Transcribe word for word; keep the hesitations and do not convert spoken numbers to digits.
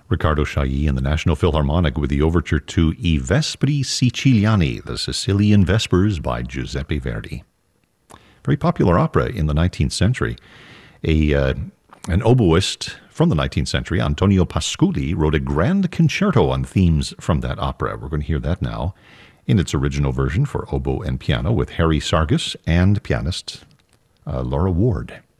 Riccardo Chailly and the National Philharmonic with the overture to I Vespri Siciliani, the Sicilian Vespers by Giuseppe Verdi. Very popular opera in the nineteenth century. A uh, An oboist from the nineteenth century, Antonio Pasculi, wrote a grand concerto on themes from that opera. We're going to hear that now in its original version for oboe and piano with Harry Sargas and pianist uh, Laura Ward.